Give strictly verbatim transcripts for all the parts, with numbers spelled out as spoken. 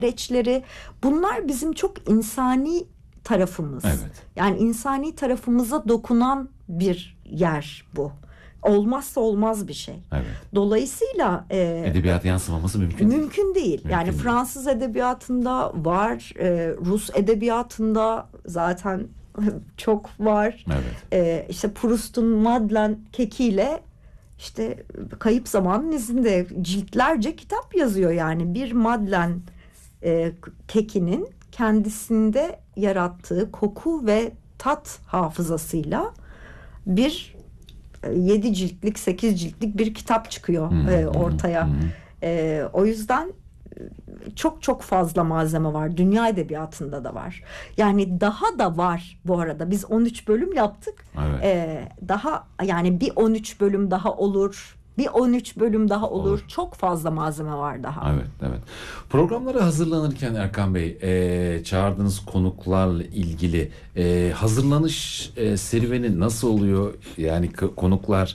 süreçleri, bunlar bizim çok insani tarafımız. Evet. Yani insani tarafımıza dokunan bir yer bu. Olmazsa olmaz bir şey. Evet. Dolayısıyla e, edebiyata yansımaması mümkün değil. Mümkün değil. Mümkün yani değil. Fransız edebiyatında var, e, Rus edebiyatında zaten çok var. Evet. E, işte Proust'un Madeleine kekiyle işte Kayıp Zamanın İzinde ciltlerce kitap yazıyor yani. Bir Madeleine e, kekinin kendisinde yarattığı koku ve tat hafızasıyla bir yedi ciltlik, sekiz ciltlik bir kitap çıkıyor hmm, e, ortaya. Hmm. E, o yüzden çok çok fazla malzeme var. Dünya edebiyatında da var. Yani daha da var bu arada. Biz on üç bölüm yaptık. Evet. E, daha yani bir on üç bölüm daha olur. Bir on üç bölüm daha olur. olur. Çok fazla malzeme var daha. Evet, evet. Programlara hazırlanırken Erkan Bey, e, çağırdığınız konuklarla ilgili e, hazırlanış e, serüveni nasıl oluyor? Yani k- konuklar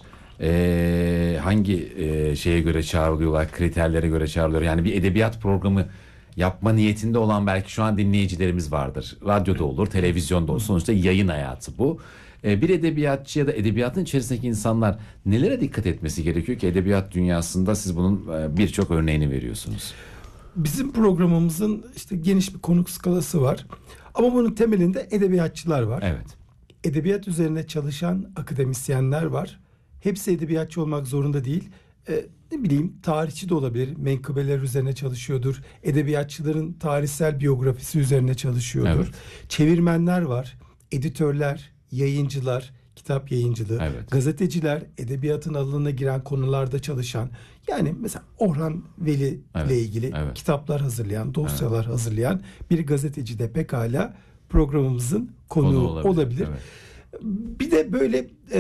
e, hangi e, şeye göre çağrılıyorlar, kriterlere göre çağrılıyor? Yani bir edebiyat programı yapma niyetinde olan belki şu an dinleyicilerimiz vardır. Radyoda olur, televizyonda olur. Sonuçta yayın hayatı bu. Bir edebiyatçı ya da edebiyatın içerisindeki insanlar nelere dikkat etmesi gerekiyor ki edebiyat dünyasında siz bunun birçok örneğini veriyorsunuz? Bizim programımızın işte geniş bir konuk skalası var. Ama bunun temelinde edebiyatçılar var. Evet. Edebiyat üzerine çalışan akademisyenler var. Hepsi edebiyatçı olmak zorunda değil. Ee, ne bileyim tarihçi de olabilir. Menkıbeler üzerine çalışıyordur. Edebiyatçıların tarihsel biyografisi üzerine çalışıyordur. Evet. Çevirmenler var. Editörler, yayıncılar, kitap yayıncılığı, evet. gazeteciler, edebiyatın alanına giren konularda çalışan, yani mesela Orhan Veli evet. ile ilgili evet. kitaplar hazırlayan, dosyalar evet. hazırlayan bir gazeteci de pekala programımızın konuğu Konu olabilir. olabilir. Evet. Bir de böyle e,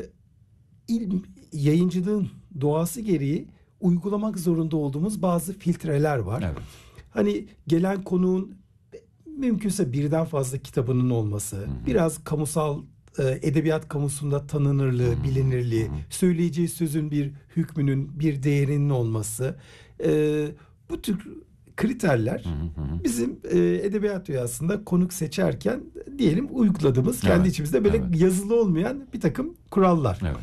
il, yayıncılığın doğası gereği uygulamak zorunda olduğumuz bazı filtreler var. Evet. Hani gelen konuğun mümkünse birden fazla kitabının olması, hı hı. biraz kamusal e, edebiyat kamusunda tanınırlığı, hı hı. bilinirliği, hı hı. söyleyeceği sözün bir hükmünün, bir değerinin olması, e, bu tür kriterler hı hı. bizim e, edebiyat dünyasında konuk seçerken diyelim uyguladığımız, evet. kendi içimizde böyle evet. yazılı olmayan bir takım kurallar. Evet.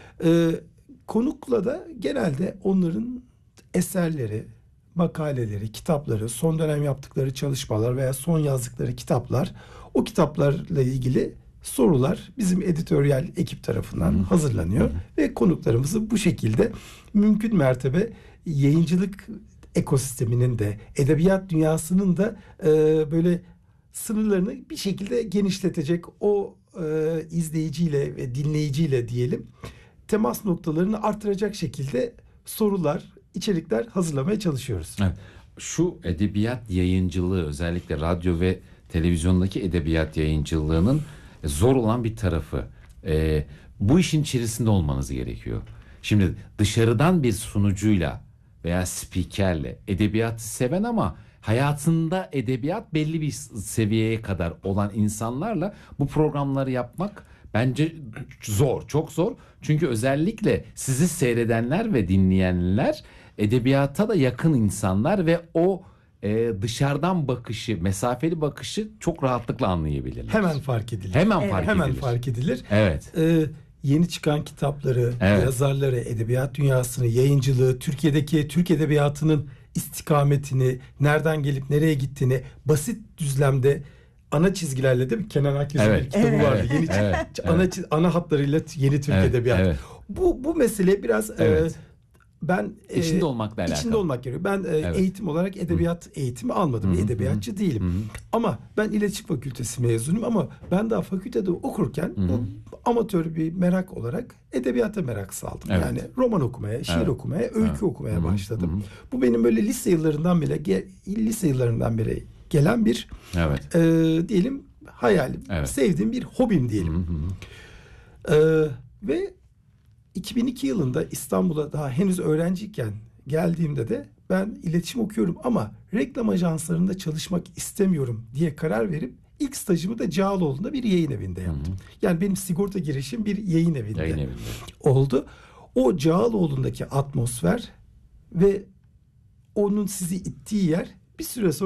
E, konukla da genelde onların eserleri, makaleleri, kitapları, son dönem yaptıkları çalışmalar veya son yazdıkları kitaplar, o kitaplarla ilgili sorular bizim editoryal ekip tarafından Hı-hı. hazırlanıyor. Hı-hı. Ve konuklarımızı bu şekilde mümkün mertebe yayıncılık ekosisteminin de, edebiyat dünyasının da e, böyle sınırlarını bir şekilde genişletecek, o e, izleyiciyle ve dinleyiciyle diyelim temas noktalarını artıracak şekilde sorular, içerikler hazırlamaya çalışıyoruz. Evet. Şu edebiyat yayıncılığı, özellikle radyo ve televizyondaki edebiyat yayıncılığının zor olan bir tarafı. Ee, bu işin içerisinde olmanız gerekiyor. Şimdi dışarıdan bir sunucuyla veya spikerle edebiyatı seven ama hayatında edebiyat belli bir seviyeye kadar olan insanlarla bu programları yapmak bence zor, çok zor. Çünkü özellikle sizi seyredenler ve dinleyenler edebiyata da yakın insanlar ve o e, dışarıdan bakışı, mesafeli bakışı çok rahatlıkla anlayabilirler. Hemen fark edilir. Hemen evet. fark Hemen edilir. fark edilir. Evet. Ee, yeni çıkan kitapları, evet. yazarları, edebiyat dünyasını, yayıncılığı, Türkiye'deki Türk edebiyatının istikametini, nereden gelip nereye gittiğini basit düzlemde ana çizgilerle, değil mi? Kenan Akyüz'ün evet. bir kitabı evet. vardı. Yeni evet. ana evet. ana hatlarıyla yeni Türk evet. edebiyatı. Evet. Bu bu mesele biraz evet. e, ben içinde e, olmakla alakalı. İçinde olmak gerekiyor. Ben e, evet. eğitim olarak edebiyat Hı. eğitimi almadım. Hı. Edebiyatçı Hı. değilim. Hı. Ama ben İletişim Fakültesi mezunuyum ama ben daha fakültede okurken Hı. bu amatör bir merak olarak edebiyata merak saldım. Evet. Yani roman okumaya, şiir evet. okumaya, öykü evet. okumaya Hı. başladım. Hı. Bu benim böyle lise yıllarından bile lise yıllarından beri gelen bir evet. e, diyelim hayalim. Evet. Sevdiğim bir hobim diyelim. Hı hı. E, ve iki bin iki yılında İstanbul'a daha henüz öğrenciyken geldiğimde de ben iletişim okuyorum ama reklam ajanslarında çalışmak istemiyorum diye karar verip ilk stajımı da Cağaloğlu'nda bir yayın evinde yaptım. Hı hı. Yani benim sigorta girişim bir yayın evinde, yayın evinde oldu. O Cağaloğlu'ndaki atmosfer ve onun sizi ittiği yer bir süre sonra